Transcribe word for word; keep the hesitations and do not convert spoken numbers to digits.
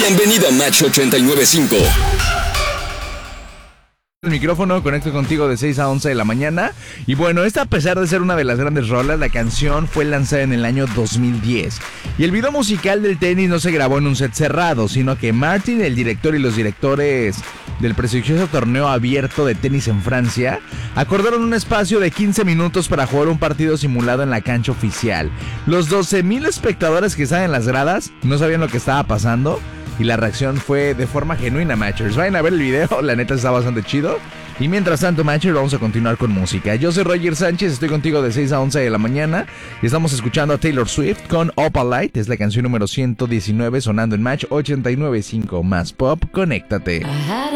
Bienvenido a Match ochenta y nueve punto cinco. El micrófono, conecto contigo de seis a once de la mañana. Y bueno, esta, a pesar de ser una de las grandes rolas, la canción fue lanzada en el año dos mil diez. Y el video musical del tenis no se grabó en un set cerrado, sino que Martin, el director, y los directores del prestigioso torneo abierto de tenis en Francia acordaron un espacio de quince minutos para jugar un partido simulado en la cancha oficial. Los doce mil espectadores que estaban en las gradas no sabían lo que estaba pasando, y la reacción fue de forma genuina, Matchers. Vayan a ver el video, la neta está bastante chido. Y mientras tanto, Matchers, vamos a continuar con música. Yo soy Roger Sánchez, estoy contigo de seis a once de la mañana. Y estamos escuchando a Taylor Swift con Opalite. Es la canción número ciento diecinueve sonando en Match ochenta y nueve punto cinco. Más pop, conéctate.